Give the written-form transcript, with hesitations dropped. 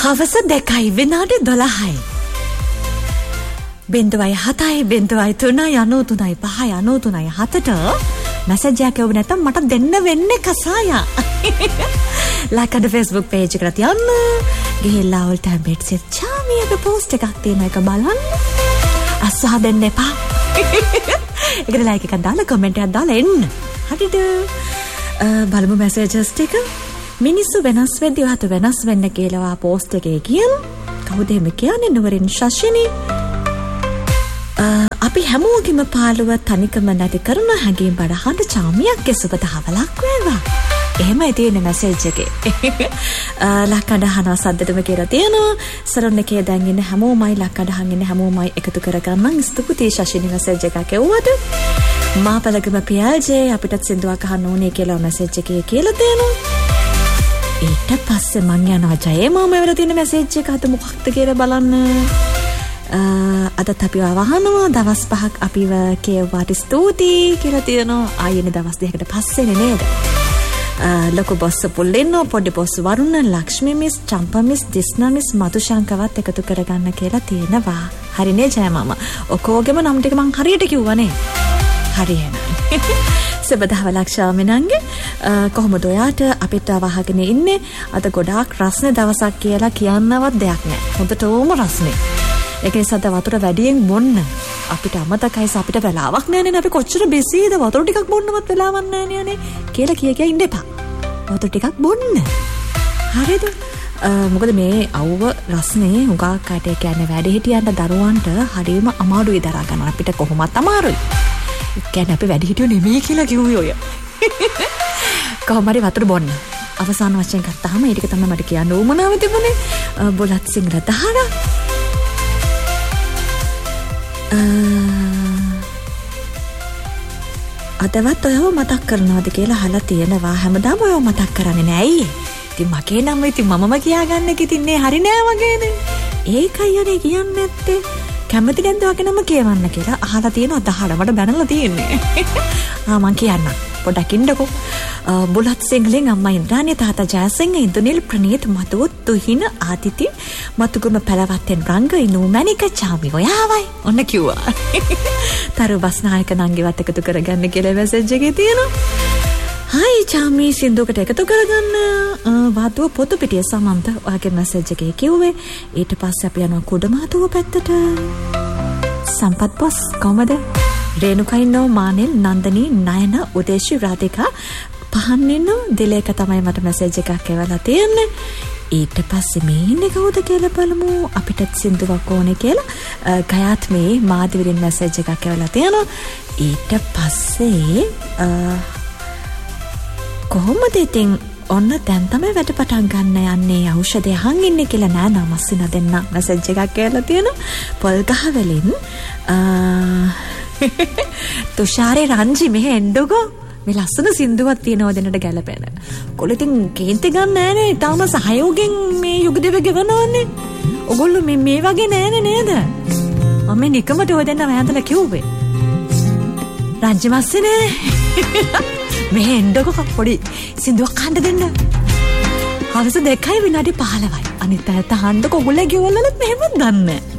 හවස 2යි විනාඩි 12යි. 0.7 මැසේජ් එකක් එවුව නැත්නම් මට දෙන්න වෙන්නේ කසායා. ලයික් අද Facebook page එකට යන්න. ගිහිල්ලා all time bets චාමියගේ post එකක් තියෙන එක බලන්න. අස්සා දෙන්න එපා. ඒකට like එකක් දාලා comment එකක් දාලා එන්න. හරිද? බලමු messages ටික. මිනිස්සු වෙනස් වෙද්දී ඔහත වෙනස් වෙන්න කියලා post එකේ කියන. කවුද මේ කියන්නේ? නුවරින් ශෂිනී. අපි හැමෝගෙම පාළුව තනිකම නැති කරන හැඟීම් බඩහඬ චාමියක්ගේ සුබදහවලක් වේවා. එහෙමයි තියෙන මැසේජ් එකේ. ලක්කඩහන සද්දෙටම කියලා තියෙනවා. සරණ එකේ දැන් ඉන්න හැමෝමයි ලක්කඩහන් ඉන්න හැමෝමයි එකතු කරගන්න ස්තුතියි ශෂිනී මැසේජ් එකක් එවුවට. මා පළගම පියල්ජේ අපිටත් සින්දුවක් අහන්න ඕනේ කියලා මැසේජ් එකේ කියලා තියෙනවා. ඊට පස්සේ මං යනවා ජයේ මාම එවලා තියෙන මැසේජ් එක අද මොකක්ද කියලා බලන්න. අදත් අපිව වහනවා දවස් 5ක් අපිව කියවුවාට ස්තුතියි කියලා තියෙනවා. ආයෙත් දවස් 2කට පස්සේනේ නේද? ලොකු බොස්ස පුල්ලෙන්නෝ පොඩි බොස්ස වරුණ Lakshmi miss Champa miss Disna miss මතුශංකවත් එකතු කරගන්න කියලා තියෙනවා. හරිනේ ජය මාමා. ඔකෝගෙම නම් ටික මං හරියට කිව්වනේ. හරියන. සබදහවලක් ශාමිනන්ගේ කොහොමද ඔයාට අපිට වහගෙන ඉන්නේ? අද ගොඩාක් රස්නේ දවසක් කියලා කියන්නවත් දෙයක් නැහැ. හොඳටම රස්නේ. ඒක නිසා වතුර වැඩියෙන් බොන්න. අපිට අමතකයි අපිට වෙලාවක් නැහැ නේ. අපි කොච්චර බිසීද වතුර ටිකක් බොන්නවත් වෙලාවක් නැහැ නේ කියලා කිය ඉන්න එපා. වතුර ටිකක් බොන්න. හරිද? මොකද මේ අවුව රස්නේ හුඟක් අයට කියන්නේ වැඩ හිටියන්ට දරුවන්ට හරියම අමාරුයි දරා ගන්න. අපිට කොහොමත් අමාරුයි. ඒ කියන්නේ අපි වැඩ හිටියෝ නෙමෙයි කියලා කිව්වේ ඔය. කොහොම හරි වතුර බොන්න. අවසාන වශයෙන් ගත්තාම ඒක තමයි මට කියන්න ඕමනාව තිබුණේ. බොලත් සිංහල දහරා අදවත් ඔයව මතක් කරනවාද කියලා අහලා තියෙනවා. හැමදාම ඔයව මතක් කරන්නේ නෑ අයියේ. ඉතින් මගේ නම ඉතින් මමම කියාගන්න එක ඉතින් නේ හරි නෑ වගේනේ. ඒකයි අනේ කියන්නේ නැත්තේ. කැමති නැද්ද වගේ නම කියවන්න කියලා අහලා තියෙනවා. දහඩ මට බැනලා තියෙන්නේ. මං කියන්නම්. පොඩක් ඉන්නකෝ. බුලත් සිංහලෙන් අම්මා ඉන්ද්‍රාණී තාත්තා ජයසිංහ ඉන්දුනිල් ප්‍රනීත් මතුවත් තුහින ආදිති මතුගම පැලවත්තෙන් රංග ඉනු මැනික චාමි ඔයාවයි ඔන්න කිව්වා. තරු බස්නායක නංගිවත් එකතු කරගන්න කියලා මැසේජ් එකේ තියෙනවා. හයි චාමි සින්දුවකට එකතු කරගන්න වාතුව පොතු පිටිය සමන්ත ඔයාගේ මැසේජ් එකේ කිව්වේ. ඊට පස්සේ අපි යනවා කුඩමාතුව පැත්තට. සම්පත් බොස් කොහමද? රේණුකයින්නෝ මානෙල් නන්දනී නයන උදේශි රාධිකා පහන්නින්න දිලේක තමයි මට මැසේජ් එකක් එවලා තියෙන්නේ. ඊට පස්සේ මේ ඉන්නේ කවුද කියලා බලමු. අපිටත් සින්දුවක් ඕනේ කියලා ගයාත් මේ මාධවිරින් මැසේජ් එකක් එවලා තියෙනවා. ඊට පස්සේ කොහොමද ඉතින් ඔන්න දැන් තමයි වැඩ පටන් ගන්න යන්නේ. ඖෂධය අහන් ඉන්නේ කියලා නෑ නමස්සින දෙන්න මැසේජ් එකක් එවලා තියෙනවා. පොල්ගහ වලින් තුෂාරේ රංජි මෙහෙ එන්නකෝ. මේ ලස්සන සින්දුවක් තියෙනවා දෙන්නට ගැලපෙන. ඔගොල්ලෝ ඉතින් කේන්ති ගන්න නෑනේ. තාම සහයෝගයෙන් මේ යුගදෙව ගෙවනවන්නේ. ඔගොල්ලෝ මේ වගේ නෑනේ නේද? මම මේ නිකමට ඔය දෙන්න වැඳලා කිව්වේ. රංජි මස්සිනේ. මෙහෙ එන්නකෝ පොඩි සින්දුවක් අහන්න දෙන්න. හවස 2යි විනාඩි 15යි. අනිත් අයත් අහන්නකෝ. ඔගොල්ලෝ ගෙවල්ලලත් මෙහෙම දන්නේ.